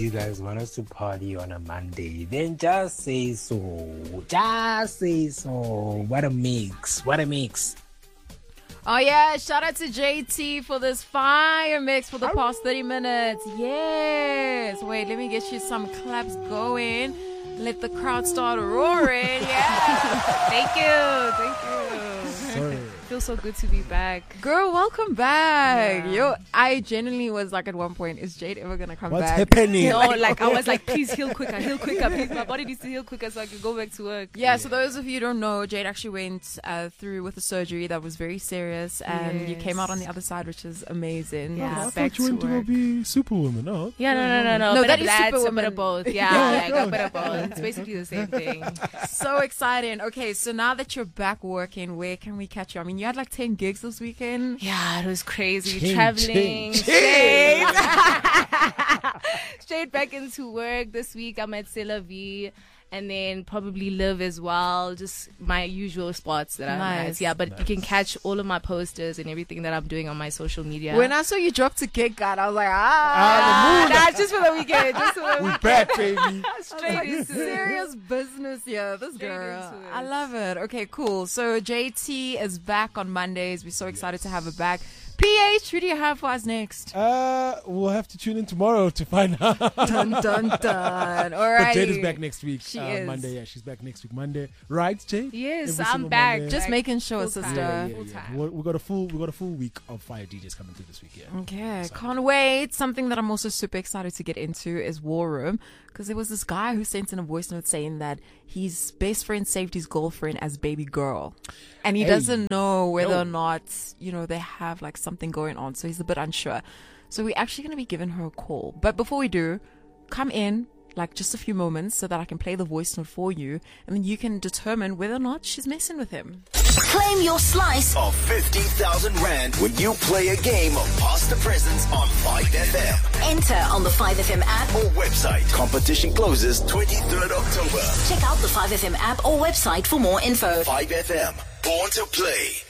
you guys want us to party on a Monday, then just say so. Just say so. What a mix. What a mix. Oh, yeah. Shout out to JT for this fire mix for the past 30 minutes. Yes. Wait, let me get you some claps going. Let the crowd start roaring. Yeah. Thank you. Sorry. Feels so good to be back. Girl, welcome back. Yeah. Yo, I genuinely was like at one point, is Jade ever going to come What's back? happening? No, like I was like, please heal quicker. Please, my body needs to heal quicker so I can go back to work. Yeah, so those of you who don't know, Jade actually went through with a surgery that was very serious, and you came out on the other side, which is amazing. Yeah. I back thought you to went to go work. be Superwoman, no? Yeah, no. No, Bit that of is that, Superwoman. a bit of both. Yeah, I got a bit of both. It's basically the same thing. So exciting. Okay, so now that you're back working, where can we catch you? I mean, you had like 10 gigs this weekend. Yeah, it was crazy. Ching, Traveling. ching, Straight back into work. This week I'm at C'est La Vie. And then probably Live as well. Just my usual spots that I'm Nice. at. Yeah, but you can catch all of my posters and everything that I'm doing on my social media. When I saw you drop to Gig God, I was like, Nah, just for the weekend. Just for the We weekend. back, baby. Straight into it. serious business, yeah, this Straight girl. into it. I love it. Okay, cool. So JT is back on Mondays. We're so excited to have her back. PH, who do you have for us next? We'll have to tune in tomorrow to find out. Dun, dun, dun. All But right. Jade is back next week. She is. Monday. Yeah, she's back next week, Monday. Right, Jade? Yes, Every I'm single back. Monday. Just Like, making sure, full-time. sister. Yeah. Full-time. We got a full week of fire DJs coming through this week. Yeah. Okay, So- can't wait. Something that I'm also super excited to get into is War Room, because there was this guy who sent in a voice note saying that his best friend saved his girlfriend as baby girl, and he Hey. doesn't know whether Yo. or not, you know, they have like something going on, so he's a bit unsure. So we're actually going to be giving her a call. But before we do, come in like just a few moments so that I can play the voice note for you, and then you can determine whether or not she's messing with him. Claim your slice. Of 50,000 Rand when you play a game of Past the Presents on 5FM Enter on the 5FM app. or website. Competition closes 23rd October. Check out the 5FM app or website for more info. 5FM, born to play.